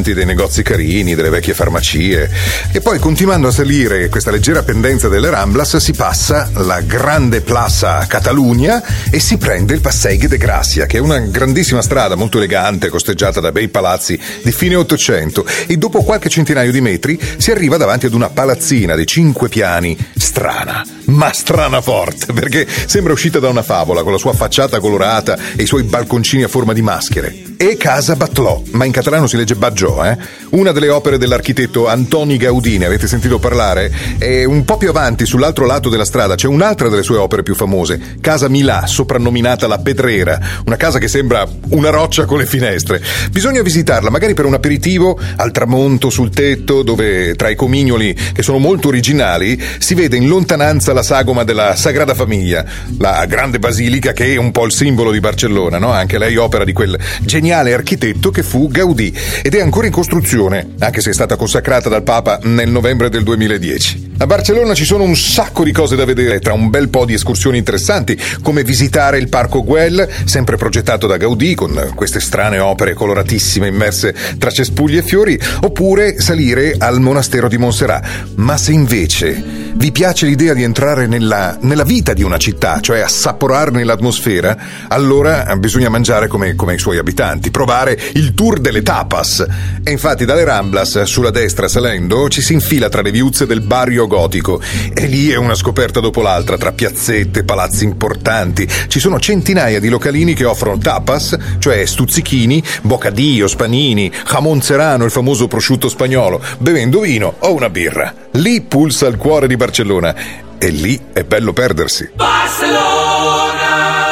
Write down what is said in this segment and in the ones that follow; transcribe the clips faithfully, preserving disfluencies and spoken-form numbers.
dei negozi carini, delle vecchie farmacie. E poi, continuando a salire questa leggera pendenza delle Ramblas, si passa la grande Plaza Catalunya e si prende il Passeig de Gràcia, che è una grandissima strada molto elegante, costeggiata da bei palazzi di fine Ottocento, e dopo qualche centinaio di metri si arriva davanti ad una palazzina di cinque piani, strana, ma strana forte, perché sembra uscita da una favola, con la sua facciata colorata e i suoi balconcini a forma di maschere. E Casa Batlló, ma in catalano si legge Batlló, eh? Una delle opere dell'architetto Antoni Gaudí, ne avete sentito parlare? E un po' più avanti, sull'altro lato della strada, c'è un'altra delle sue opere più famose, Casa Milà, soprannominata La Pedrera, una casa che sembra una roccia con le finestre. Bisogna visitarla, magari per un aperitivo, al tramonto sul tetto, dove tra i comignoli, che sono molto originali, si vede in lontananza la sagoma della Sagrada Famiglia, la grande basilica che è un po' il simbolo di Barcellona, no? Anche lei opera di quel geniale architetto che fu Gaudì, ed è ancora in costruzione, anche se è stata consacrata dal Papa nel novembre del duemiladieci. A Barcellona ci sono un sacco di cose da vedere, tra un bel po' di escursioni interessanti, come visitare il Parco Güell, sempre progettato da Gaudì, con queste strane opere coloratissime immerse tra cespugli e fiori, oppure salire al monastero di Montserrat. Ma se invece vi piace l'idea di entrare nella, nella vita di una città, cioè assaporarne l'atmosfera, allora bisogna mangiare come, come i suoi abitanti, provare il tour delle tapas. E infatti dalle Ramblas, sulla destra salendo, ci si infila tra le viuzze del barrio gotico, e lì è una scoperta dopo l'altra, tra piazzette, palazzi importanti. Ci sono centinaia di localini che offrono tapas, cioè stuzzichini, bocadillos, panini, jamon serrano, il famoso prosciutto spagnolo, bevendo vino o una birra. Lì pulsa il cuore di Barcellona, e lì è bello perdersi. Barcellona,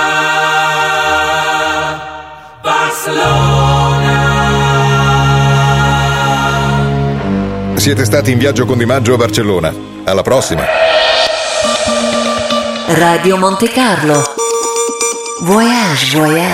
Barcellona. Siete stati in viaggio con Di Maggio a Barcellona. Alla prossima. Radio Monte Carlo. Voyage, voyage.